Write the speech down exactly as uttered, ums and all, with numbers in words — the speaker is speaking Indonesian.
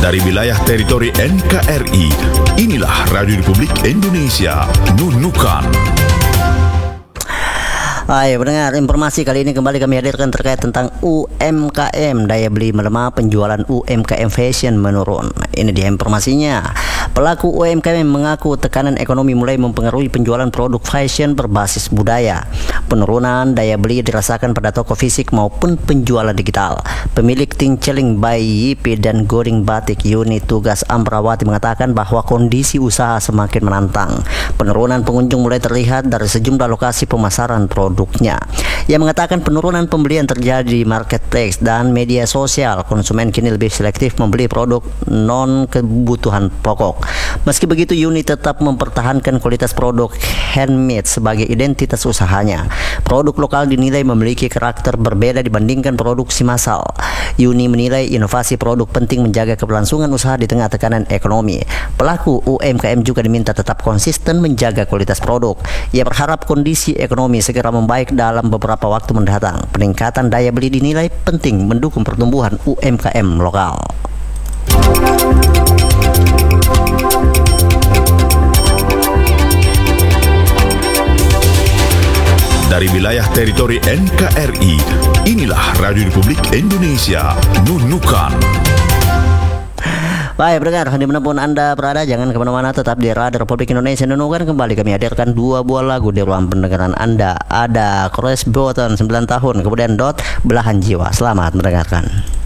Dari wilayah teritori N K R I, inilah Radio Republik Indonesia, Nunukan. Hai pendengar, informasi kali ini kembali kami hadirkan terkait tentang U M K M. Daya beli melemah, penjualan U M K M fashion menurun. Ini dia informasinya. Pelaku U M K M mengaku tekanan ekonomi mulai mempengaruhi penjualan produk fashion berbasis budaya. Penurunan daya beli dirasakan pada toko fisik maupun penjualan digital. Pemilik Ting Celing by Y P dan Goring Batik Unit Tugas Amrawati mengatakan bahwa kondisi usaha semakin menantang. Penurunan pengunjung mulai terlihat dari sejumlah lokasi pemasaran produknya. Ia mengatakan penurunan pembelian terjadi di marketplace dan media sosial. Konsumen kini lebih selektif membeli produk non kebutuhan pokok. Meski begitu, Uni tetap mempertahankan kualitas produk handmade sebagai identitas usahanya. Produk lokal dinilai memiliki karakter berbeda dibandingkan produksi massal. Uni menilai inovasi produk penting menjaga keberlangsungan usaha di tengah tekanan ekonomi. Pelaku U M K M juga diminta tetap konsisten menjaga kualitas produk. Ia berharap kondisi ekonomi segera membaik dalam beberapa waktu mendatang. Peningkatan daya beli dinilai penting mendukung pertumbuhan U M K M lokal. Dari wilayah teritori N K R I, inilah Radio Republik Indonesia, Nunukan. Baik pendengar, dimanapun Anda berada, jangan kemana-mana, tetap di Radio Republik Indonesia Nunukan. Kembali kami hadirkan dua buah lagu di ruang pendengaran Anda. Ada Cross Button sembilan tahun, kemudian Dot Belahan Jiwa. Selamat mendengarkan.